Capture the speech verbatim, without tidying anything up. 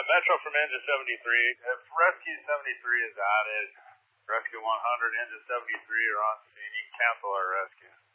Metro from engine seventy-three. If rescue seventy-three is added, rescue one hundred, engine seventy-three are on scene. You can cancel our rescue.